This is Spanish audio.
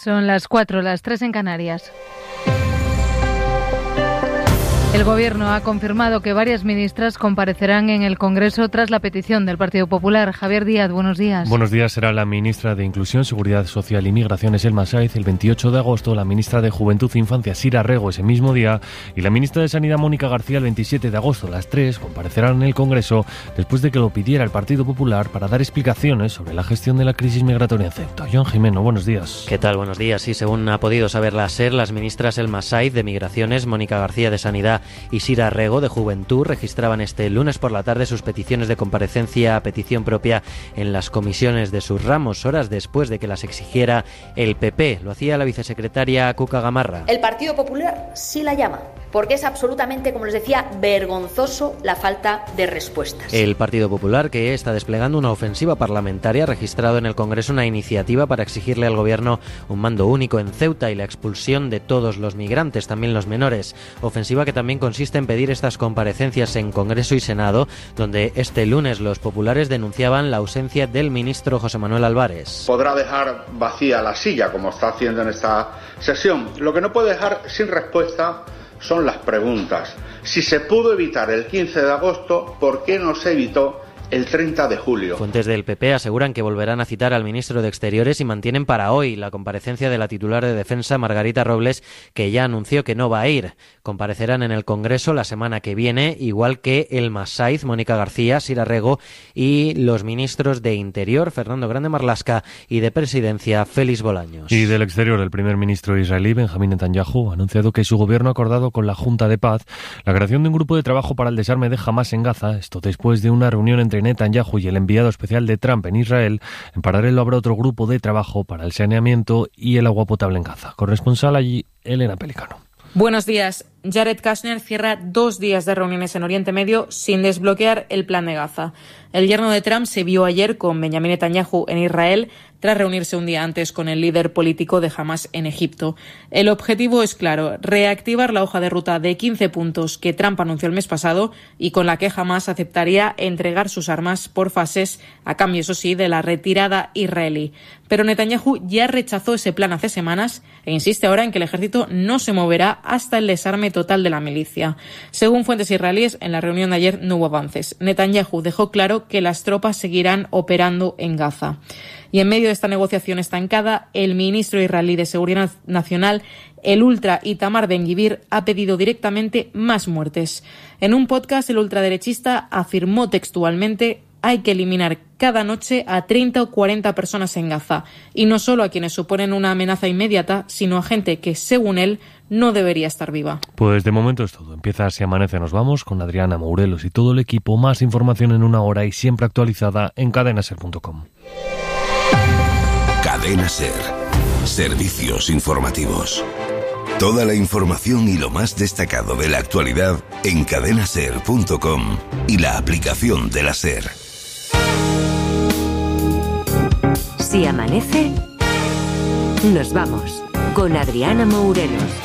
Son las 4, las 3 en Canarias. El Gobierno ha confirmado que varias ministras comparecerán en el Congreso tras la petición del Partido Popular. Javier Díaz, buenos días. Buenos días. Será la ministra de Inclusión, Seguridad Social y Migraciones, Elma Sáez, el 28 de agosto, la ministra de Juventud e Infancia, Sira Rego, ese mismo día, y la ministra de Sanidad, Mónica García, el 27 de agosto. Las tres comparecerán en el Congreso después de que lo pidiera el Partido Popular para dar explicaciones sobre la gestión de la crisis migratoria en Ceuta. Joan Jimeno, buenos días. ¿Qué tal? Buenos días. Sí, según ha podido saber la SER, las ministras Elma Sáez, de Migraciones, Mónica García, de Sanidad, y Sira Rego, de Juventud, registraban este lunes por la tarde sus peticiones de comparecencia a petición propia en las comisiones de sus ramos, horas después de que las exigiera el PP. Lo hacía la vicesecretaria Cuca Gamarra. El Partido Popular sí la llama, porque es absolutamente, como les decía, vergonzoso la falta de respuestas. El Partido Popular, que está desplegando una ofensiva parlamentaria, ha registrado en el Congreso una iniciativa para exigirle al Gobierno un mando único en Ceuta y la expulsión de todos los migrantes, también los menores. Ofensiva que también consiste en pedir estas comparecencias en Congreso y Senado, donde este lunes los populares denunciaban la ausencia del ministro José Manuel Álvarez. Podrá dejar vacía la silla, como está haciendo en esta sesión. Lo que no puede dejar sin respuesta son las preguntas. Si se pudo evitar el 15 de agosto, ¿por qué no se evitó el 30 de julio? Fuentes del PP aseguran que volverán a citar al ministro de Exteriores y mantienen para hoy la comparecencia de la titular de Defensa, Margarita Robles, que ya anunció que no va a ir. Comparecerán en el Congreso la semana que viene, igual que Elma Sáez, Mónica García, Sira Rego y los ministros de Interior, Fernando Grande Marlaska, y de Presidencia, Félix Bolaños. Y del Exterior, el primer ministro israelí, Benjamín Netanyahu, ha anunciado que su gobierno ha acordado con la Junta de Paz la creación de un grupo de trabajo para el desarme de Hamás en Gaza, esto después de una reunión entre Netanyahu y el enviado especial de Trump en Israel. En paralelo habrá otro grupo de trabajo para el saneamiento y el agua potable en Gaza. Corresponsal allí, Elena Pelicano. Buenos días. Jared Kushner cierra 2 días de reuniones en Oriente Medio sin desbloquear el plan de Gaza. El yerno de Trump se vio ayer con Benjamín Netanyahu en Israel tras reunirse un día antes con el líder político de Hamás en Egipto. El objetivo es claro, reactivar la hoja de ruta de 15 puntos que Trump anunció el mes pasado y con la que Hamás aceptaría entregar sus armas por fases, a cambio, eso sí, de la retirada israelí. Pero Netanyahu ya rechazó ese plan hace semanas e insiste ahora en que el ejército no se moverá hasta el desarme total de la milicia. Según fuentes israelíes, en la reunión de ayer no hubo avances. Netanyahu dejó claro que las tropas seguirán operando en Gaza. Y en medio de esta negociación estancada, el ministro israelí de Seguridad Nacional, el ultra Itamar Ben-Gvir, ha pedido directamente más muertes. En un podcast, el ultraderechista afirmó textualmente: hay que eliminar cada noche a 30 o 40 personas en Gaza, y no solo a quienes suponen una amenaza inmediata, sino a gente que, según él, no debería estar viva. Pues de momento es todo. Empieza Si Amanece, nos vamos con Adriana Mourelos y todo el equipo. Más información en una hora y siempre actualizada en cadenaser.com. Cadena Ser. Servicios informativos. Toda la información y lo más destacado de la actualidad en cadenaser.com y la aplicación de la Ser. Si amanece, nos vamos con Adriana Mourelos.